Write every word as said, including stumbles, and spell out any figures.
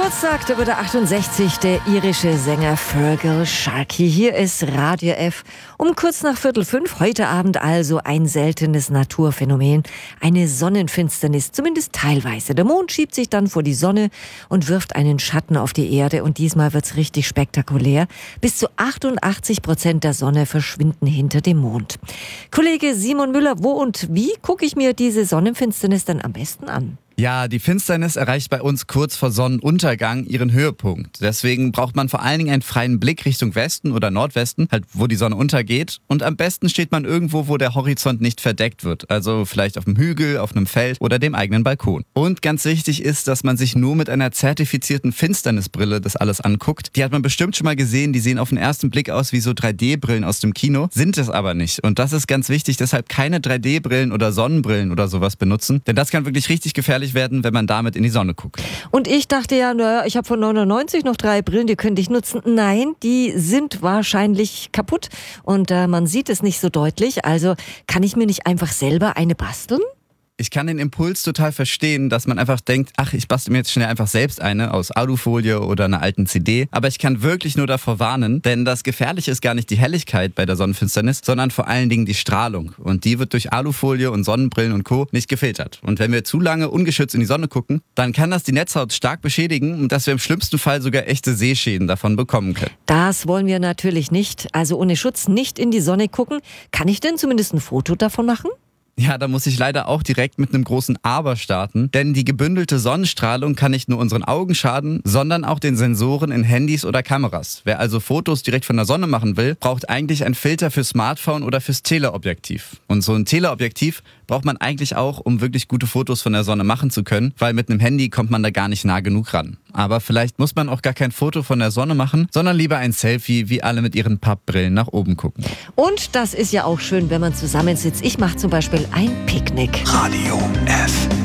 Geburtstag, da wurde achtundsechzig, der irische Sänger Feargal Sharkey. Hier ist Radio F um kurz nach Viertel fünf. Heute Abend also ein seltenes Naturphänomen, eine Sonnenfinsternis, zumindest teilweise. Der Mond schiebt sich dann vor die Sonne und wirft einen Schatten auf die Erde. Und diesmal wird's richtig spektakulär. Bis zu achtundachtzig Prozent der Sonne verschwinden hinter dem Mond. Kollege Simon Müller, wo und wie gucke ich mir diese Sonnenfinsternis denn am besten an? Ja, die Finsternis erreicht bei uns kurz vor Sonnenuntergang ihren Höhepunkt. Deswegen braucht man vor allen Dingen einen freien Blick Richtung Westen oder Nordwesten, halt wo die Sonne untergeht. Und am besten steht man irgendwo, wo der Horizont nicht verdeckt wird. Also vielleicht auf einem Hügel, auf einem Feld oder dem eigenen Balkon. Und ganz wichtig ist, dass man sich nur mit einer zertifizierten Finsternisbrille das alles anguckt. Die hat man bestimmt schon mal gesehen, die sehen auf den ersten Blick aus wie so drei D Brillen aus dem Kino, sind es aber nicht. Und das ist ganz wichtig, deshalb keine drei D Brillen oder Sonnenbrillen oder sowas benutzen. Denn das kann wirklich richtig gefährlich werden, wenn man damit in die Sonne guckt. Und ich dachte ja, naja, ich habe von neunundneunzig noch drei Brillen, die könnte ich nutzen. Nein, die sind wahrscheinlich kaputt und äh, man sieht es nicht so deutlich. Also kann ich mir nicht einfach selber eine basteln? Ich kann den Impuls total verstehen, dass man einfach denkt, ach, ich bastel mir jetzt schnell einfach selbst eine aus Alufolie oder einer alten C D. Aber ich kann wirklich nur davor warnen, denn das Gefährliche ist gar nicht die Helligkeit bei der Sonnenfinsternis, sondern vor allen Dingen die Strahlung. Und die wird durch Alufolie und Sonnenbrillen und Co. nicht gefiltert. Und wenn wir zu lange ungeschützt in die Sonne gucken, dann kann das die Netzhaut stark beschädigen und dass wir im schlimmsten Fall sogar echte Sehschäden davon bekommen können. Das wollen wir natürlich nicht. Also ohne Schutz nicht in die Sonne gucken. Kann ich denn zumindest ein Foto davon machen? Ja, da muss ich leider auch direkt mit einem großen Aber starten, denn die gebündelte Sonnenstrahlung kann nicht nur unseren Augen schaden, sondern auch den Sensoren in Handys oder Kameras. Wer also Fotos direkt von der Sonne machen will, braucht eigentlich ein Filter für Smartphone oder fürs Teleobjektiv. Und so ein Teleobjektiv braucht man eigentlich auch, um wirklich gute Fotos von der Sonne machen zu können, weil mit einem Handy kommt man da gar nicht nah genug ran. Aber vielleicht muss man auch gar kein Foto von der Sonne machen, sondern lieber ein Selfie, wie alle mit ihren Pappbrillen nach oben gucken. Und das ist ja auch schön, wenn man zusammensitzt. Ich mache zum Beispiel ein Picknick. Radio F.